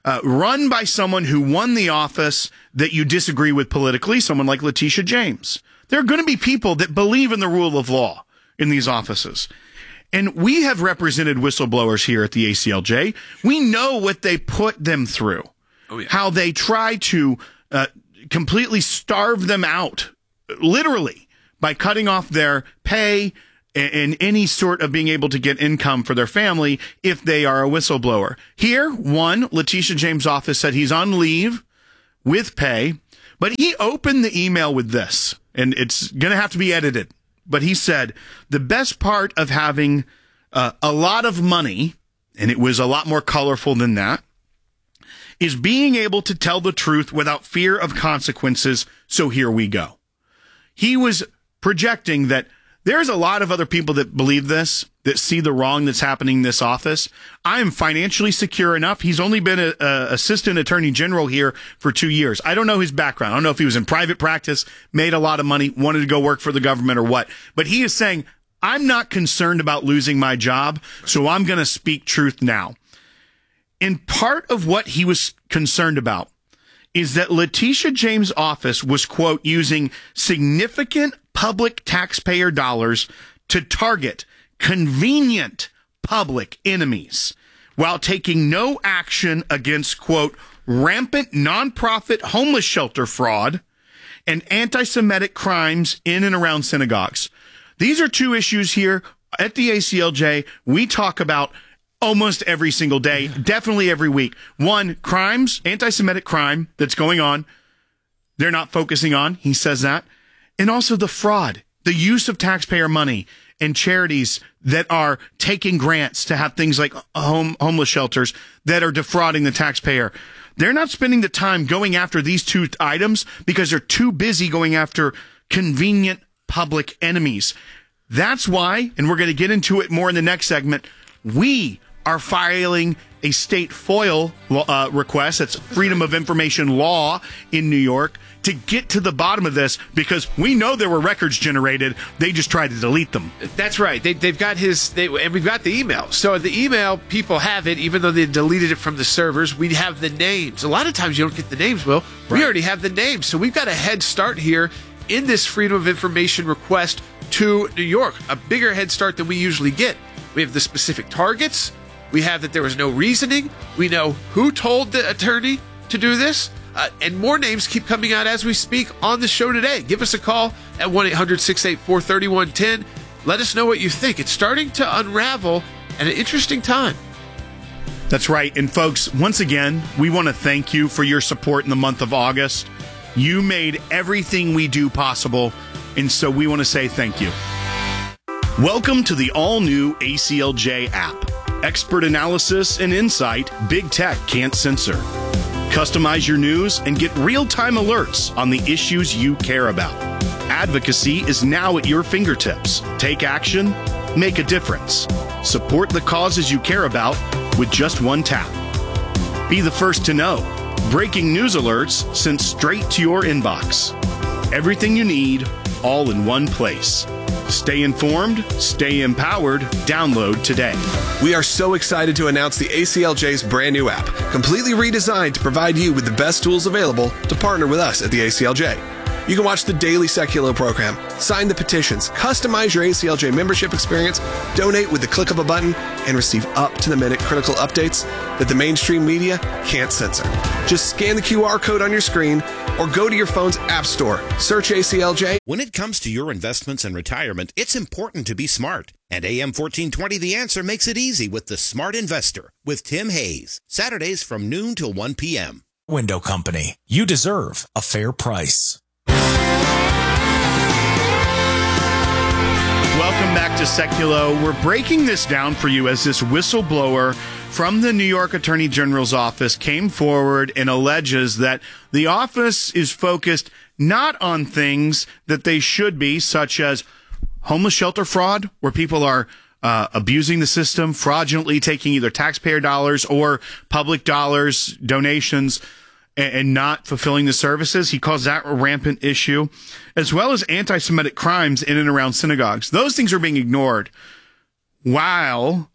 uh, run by someone who won the office that you disagree with politically, someone like Letitia James. There are going to be people that believe in the rule of law in these offices. And we have represented whistleblowers here at the A C L J. We know what they put them through, oh, yeah. how they try to uh, completely starve them out, literally, by cutting off their pay and any sort of being able to get income for their family if they are a whistleblower. Here, one, Letitia James' office said he's on leave with pay, but he opened the email with this, and it's going to have to be edited. But he said, the best part of having uh, a lot of money, and it was a lot more colorful than that, is being able to tell the truth without fear of consequences. So here we go. He was projecting that there's a lot of other people that believe this, that see the wrong that's happening in this office. I am financially secure enough. He's only been a, a assistant attorney general here for two years. I don't know his background. I don't know if he was in private practice, made a lot of money, wanted to go work for the government or what. But he is saying, I'm not concerned about losing my job, so I'm going to speak truth now. And part of what he was concerned about is that Letitia James' office was, quote, using significant public taxpayer dollars to target convenient public enemies while taking no action against, quote, rampant nonprofit homeless shelter fraud and anti-Semitic crimes in and around synagogues. These are two issues here at the A C L J we talk about almost every single day, definitely every week. One, crimes, anti-Semitic crime that's going on, they're not focusing on. He says that. And also the fraud, the use of taxpayer money and charities that are taking grants to have things like home homeless shelters that are defrauding the taxpayer. They're not spending the time going after these two items because they're too busy going after convenient public enemies. That's why, and we're going to get into it more in the next segment, we are filing a state FOIL uh, request, that's Freedom of Information Law in New York, to get to the bottom of this, because we know there were records generated. They just tried to delete them. That's right. They, they've got his, they, and we've got the email. So the email, people have it, even though they deleted it from the servers. We have the names. A lot of times you don't get the names, Will. Right. We already have the names. So we've got a head start here in this Freedom of Information request to New York, a bigger head start than we usually get. We have the specific targets. We have that there was no reasoning. We know who told the attorney to do this. Uh, and more names keep coming out as we speak on the show today. Give us a call at one eight hundred six eight four three one one zero. Let us know what you think. It's starting to unravel at an interesting time. That's right. And folks, once again, we want to thank you for your support in the month of August. You made everything we do possible, and so we want to say thank you. Welcome to the all-new A C L J app. Expert analysis and insight big tech can't censor. Customize your news and get real-time alerts on the issues you care about. Advocacy is now at your fingertips. Take action, make a difference. Support the causes you care about with just one tap. Be the first to know. Breaking news alerts sent straight to your inbox. Everything you need, all in one place. Stay informed, stay empowered. Download today. We are so excited to announce the A C L J's brand new app, completely redesigned to provide you with the best tools available to partner with us at the A C L J. You can watch the daily Seculo program, sign the petitions, customize your A C L J membership experience, donate with the click of a button, and receive up-to-the-minute critical updates that the mainstream media can't censor. Just scan the Q R code on your screen or go to your phone's app store, search A C L J. When it comes to your investments and retirement, it's important to be smart. And A M fourteen twenty The Answer makes it easy with the Smart Investor with Tim Hayes. Saturdays from noon till one p.m. Window Company. You deserve a fair price. Welcome back to Seculo. We're breaking this down for you as this whistleblower from the New York Attorney General's office came forward and alleges that the office is focused not on things that they should be, such as homeless shelter fraud, where people are uh, abusing the system, fraudulently taking either taxpayer dollars or public dollars, donations, and not fulfilling the services. He calls that a rampant issue, as well as anti-Semitic crimes in and around synagogues. Those things are being ignored while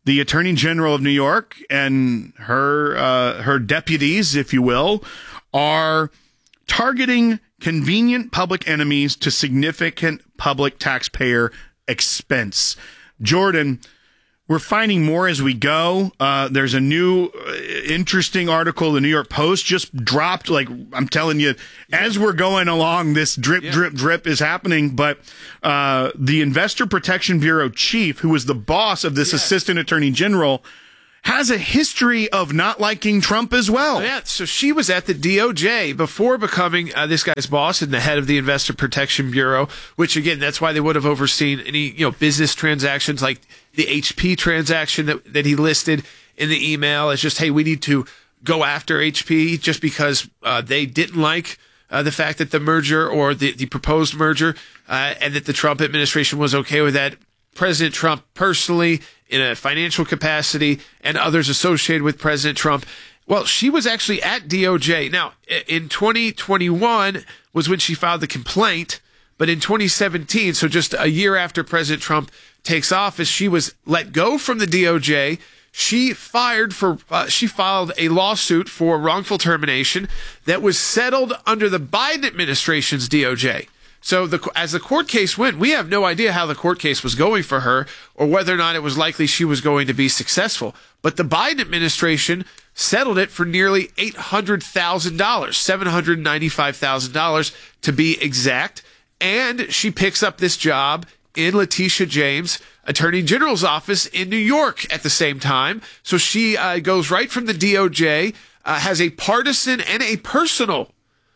the Attorney General of New York and her uh, her deputies, if you will, are targeting convenient public enemies to significant public taxpayer expense. Jordan, we're finding more as we go. Uh, there's a new uh, interesting article the New York Post just dropped. Like, I'm telling you, yeah. as we're going along, this drip, yeah. drip, drip is happening. But uh, the Investor Protection Bureau chief, who was the boss of this yeah. assistant attorney general, has a history of not liking Trump as well. Oh, yeah, so she was at the D O J before becoming uh, this guy's boss and the head of the Investor Protection Bureau, which, again, that's why they would have overseen any, you know, business transactions like the H P transaction that, that he listed in the email. It's just, hey, we need to go after H P just because uh, they didn't like uh, the fact that the merger or the, the proposed merger uh, and that the Trump administration was okay with that. President Trump personally, in a financial capacity, and others associated with President Trump. Well, she was actually at D O J. Now, in twenty twenty-one was when she filed the complaint, but in twenty seventeen, so just a year after President Trump takes office, she was let go from the D O J. She fired for, uh, she filed a lawsuit for wrongful termination that was settled under the Biden administration's D O J. So the, as the court case went, we have no idea how the court case was going for her or whether or not it was likely she was going to be successful. But the Biden administration settled it for nearly eight hundred thousand dollars, seven hundred ninety-five thousand dollars to be exact. And she picks up this job in Letitia James' Attorney General's office in New York at the same time. So she uh, goes right from the D O J, uh, has a partisan and a personal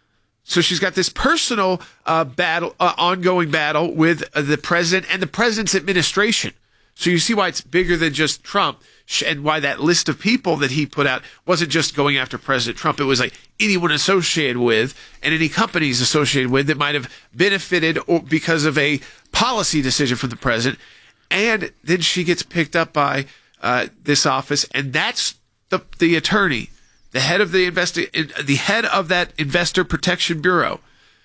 So she's got this personal uh, battle, uh, ongoing battle with uh, the president and the president's administration. So you see why it's bigger than just Trump, and why that list of people that he put out wasn't just going after President Trump. It was like anyone associated with and any companies associated with that might have benefited or because of a policy decision from the president. And then she gets picked up by uh, this office, and that's the the attorney. The head of the investi- the head of that Investor Protection Bureau,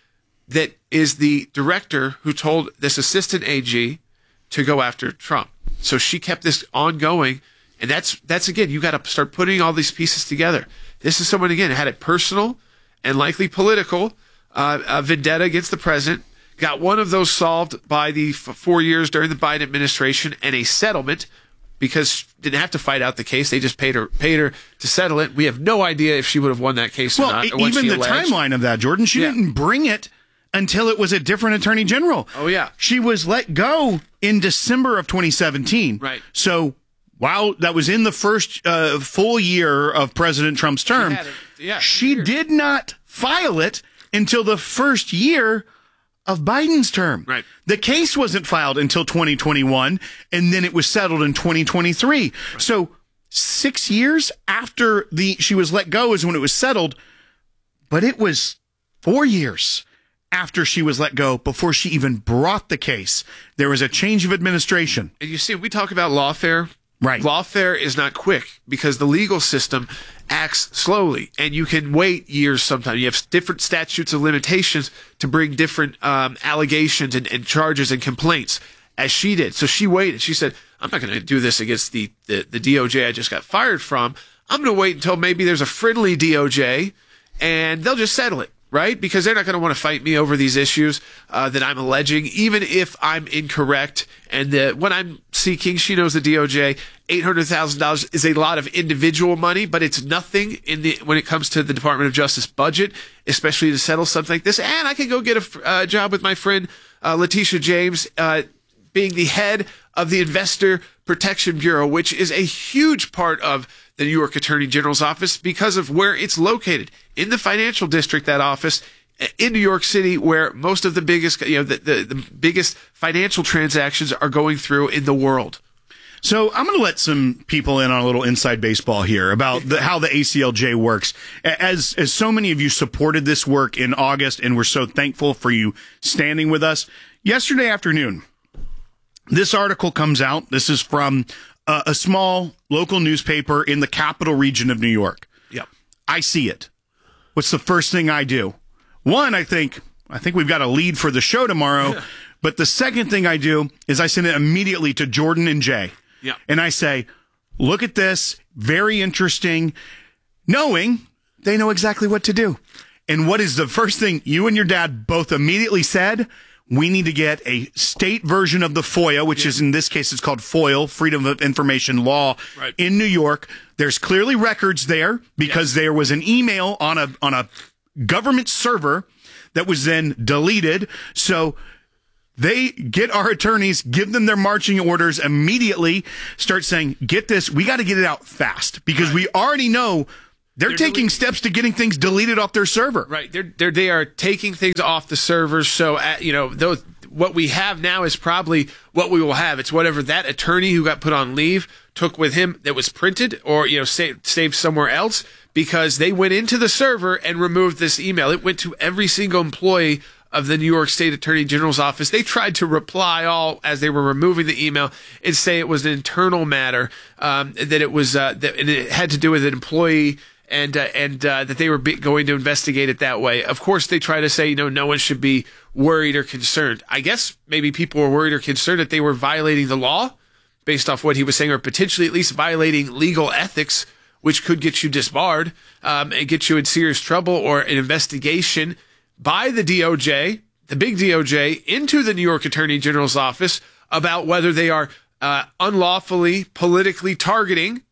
that is the director who told this assistant A G to go after Trump. So she kept this ongoing, and that's that's again, you got to start putting all these pieces together. This is someone again who had a personal and likely political uh, uh, vendetta against the president. Got one of those solved by the f- four years during the Biden administration, and a settlement. Because didn't have to fight out the case. They just paid her paid her to settle it. We have no idea if she would have won that case well, or not. Or even the alleged. timeline of that, Jordan, she yeah. didn't bring it until it was a different attorney general. Oh, yeah. She was let go in December of twenty seventeen. Right. So while that was in the first uh, full year of President Trump's term, she, yeah, she did not file it until the first year of Biden's term. Right. The case wasn't filed until twenty twenty-one, and then it was settled in twenty twenty-three. Right. So six years after the she was let go is when it was settled, but it was four years after she was let go before she even brought the case. There was a change of administration. And you see, we talk about lawfare. Right. Lawfare is not quick because the legal system acts slowly, and you can wait years sometimes. You have different statutes of limitations to bring different um, allegations and, and charges and complaints, as she did. So she waited. She said, I'm not going to do this against the, the, the D O J I just got fired from. I'm going to wait until maybe there's a friendly D O J, and they'll just settle it. Right? Because they're not going to want to fight me over these issues uh, that I'm alleging, even if I'm incorrect. And the, when I'm seeking, she knows the D O J, eight hundred thousand dollars is a lot of individual money, but it's nothing in the when it comes to the Department of Justice budget, especially to settle something like this. And I can go get a uh, job with my friend uh, Letitia James, uh, being the head of the Investor Protection Bureau, which is a huge part of the New York Attorney General's office because of where it's located in the financial district, that office in New York City, where most of the biggest, you know, the, the, the biggest financial transactions are going through in the world. So I'm going to let some people in on a little inside baseball here about the, how the A C L J works. As, as so many of you supported this work in August, and we're so thankful for you standing with us. Yesterday afternoon, this article comes out. This is from uh, a small local newspaper in the capital region of New York. Yep. I see it. What's the first thing I do? One, I think, I think we've got a lead for the show tomorrow. But the second thing I do is I send it immediately to Jordan and Jay. Yeah. And I say, Look at this. Very interesting. Knowing they know exactly what to do. And what is the first thing you and your dad both immediately said? We need to get a state version of the FOIA, which yeah. is in this case, it's called FOIL, Freedom of Information Law, right. in New York. There's clearly records there because yes. there was an email on a on a government server that was then deleted. So they get our attorneys, give them their marching orders immediately, start saying, get this, we got to get it out fast because right. we already know They're, they're taking deleting. steps to getting things deleted off their server. Right. They're, they're, they are taking things off the servers. So, uh, you know, those, what we have now is probably what we will have. It's whatever that attorney who got put on leave took with him that was printed or, you know, saved, saved somewhere else because they went into the server and removed this email. It went to every single employee of the New York State Attorney General's office. They tried to reply all as they were removing the email and say it was an internal matter, um, that it was, uh, that it had to do with an employee and uh, and uh, that they were be- going to investigate it that way. Of course, they try to say, you know, no one should be worried or concerned. I guess maybe people were worried or concerned that they were violating the law based off what he was saying, or potentially at least violating legal ethics, which could get you disbarred um, and get you in serious trouble or an investigation by the D O J, the big D O J, into the New York Attorney General's office about whether they are uh, unlawfully politically targeting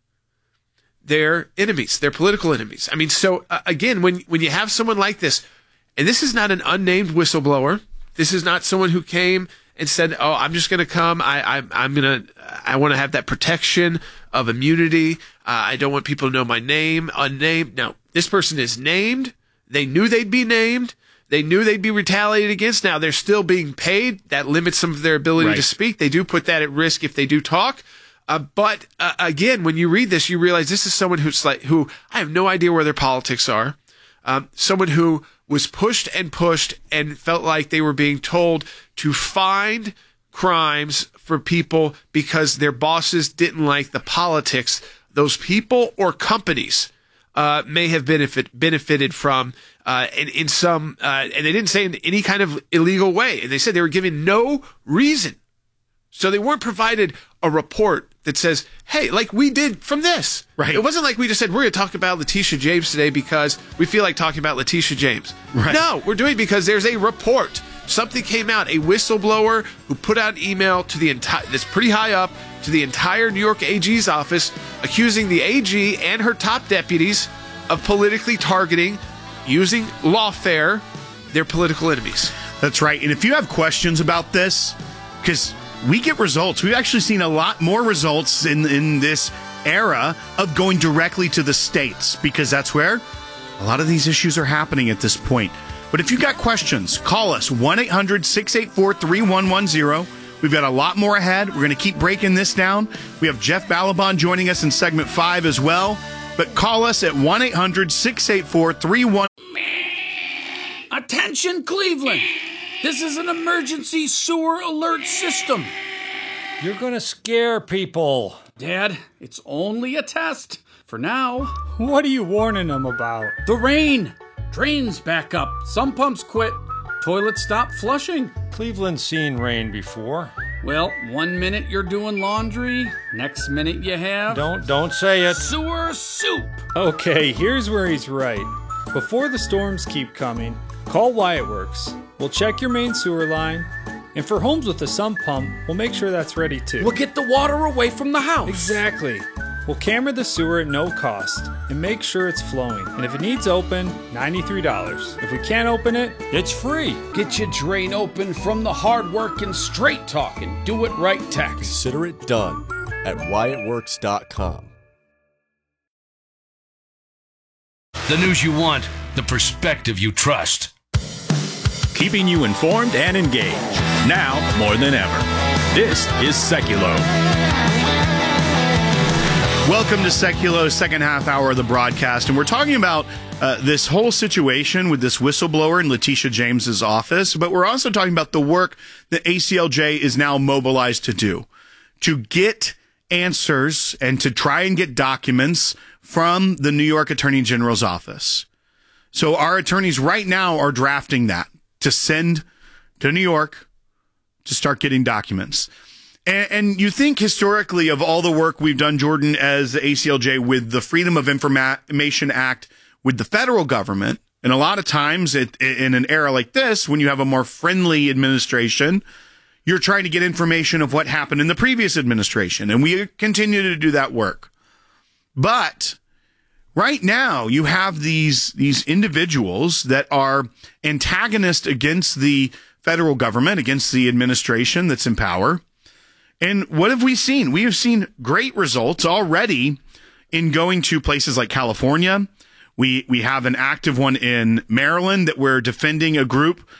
their enemies, their political enemies. I mean, so uh, again, when when you have someone like this, and this is not an unnamed whistleblower, this is not someone who came and said, "Oh, I'm just going to come. I, I I'm going to. I want to have that protection of immunity. Uh, I don't want people to know my name, unnamed." No, this person is named. They knew they'd be named. They knew they'd be retaliated against. Now they're still being paid. That limits some of their ability right. to speak. They do put that at risk if they do talk. Uh, but uh, again, when you read this, you realize this is someone who's like, who I have no idea where their politics are. Um, someone who was pushed and pushed and felt like they were being told to find crimes for people because their bosses didn't like the politics those people or companies uh, may have benefit benefited from uh, in, in some, uh, and they didn't say in any kind of illegal way. And they said they were given no reason. So they weren't provided a report that says, hey, like we did from this. Right. It wasn't like we just said, we're going to talk about Letitia James today because we feel like talking about Letitia James. Right. No, we're doing it because there's a report. Something came out, a whistleblower who put out an email to the entire, that's pretty high up, to the entire New York A G's office, accusing the A G and her top deputies of politically targeting, using lawfare, their political enemies. That's right. And if you have questions about this, because we get results. We've actually seen a lot more results in, in this era of going directly to the states because that's where a lot of these issues are happening at this point. But if you've got questions, call us, one eight hundred six eight four three one one zero. We've got a lot more ahead. We're going to keep breaking this down. We have Jeff Balaban joining us in segment five as well. But call us at one eight hundred six eight four three one one zero. Attention, Cleveland! This is an emergency sewer alert system. You're going to scare people. Dad, it's only a test. For now. What are you warning them about? The rain. Drains back up. Some pumps quit. Toilets stop flushing. Cleveland's seen rain before. Well, one minute you're doing laundry. Next minute you have... Don't, don't say it. Sewer soup. Okay, here's where he's right. Before the storms keep coming, call Wyatt Works. We'll check your main sewer line, and for homes with a sump pump, we'll make sure that's ready too. We'll get the water away from the house. Exactly. We'll camera the sewer at no cost and make sure it's flowing. And if it needs open, ninety-three dollars. If we can't open it, it's free. Get your drain open from the hard work and straight talk and do it right tax. Consider it done at Wyatt Works dot com. The news you want, the perspective you trust. Keeping you informed and engaged, now more than ever. This is Seculo. Welcome to Seculo's second half hour of the broadcast, and we're talking about uh, this whole situation with this whistleblower in Letitia James's office, but we're also talking about the work that A C L J is now mobilized to do, to get answers and to try and get documents from the New York Attorney General's office. So our attorneys right now are drafting that to send to New York to start getting documents. And, and you think historically of all the work we've done, Jordan, as the A C L J with the Freedom of Information Act with the federal government, and a lot of times it, in an era like this, when you have a more friendly administration, you're trying to get information of what happened in the previous administration, and we continue to do that work. But right now, you have these these individuals that are antagonists against the federal government, against the administration that's in power. And what have we seen? We have seen great results already in going to places like California. We we have an active one in Maryland that we're defending a group